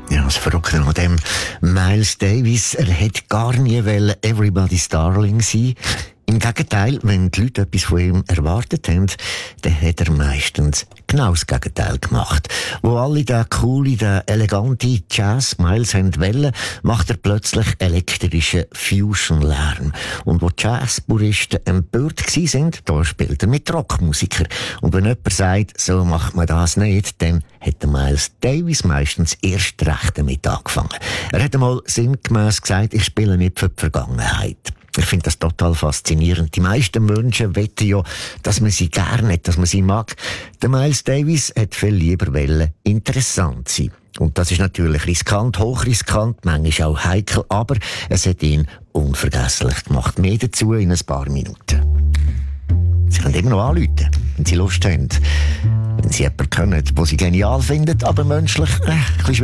Ja, das Verrückte an dem Miles Davis, er hätte gar nie Everybody's Darling sein. Im Gegenteil, wenn die Leute etwas von ihm erwartet haben, dann hat er meistens genau das Gegenteil gemacht. Wo alle den coole, den elegante Jazz-Miles wollen, macht er plötzlich elektrischen Fusion-Lärm. Und wo Jazz-Puristen empört waren, da spielt er mit Rockmusikern. Und wenn jemand sagt, so macht man das nicht, dann hat der Miles Davis meistens erst recht damit angefangen. Er hat einmal sinngemäss gesagt, ich spiele nicht für die Vergangenheit. Ich finde das total faszinierend. Die meisten Menschen wetten ja, dass man sie gerne hat, dass man sie mag. Der Miles Davis hat viel lieber interessant sein. Und das ist natürlich riskant, hochriskant, manchmal auch heikel, aber es hat ihn unvergesslich gemacht. Mehr dazu in ein paar Minuten. Sie können immer noch anrufen, wenn Sie Lust haben. Wenn Sie jemanden kennen, den Sie genial finden, aber menschlich ein bisschen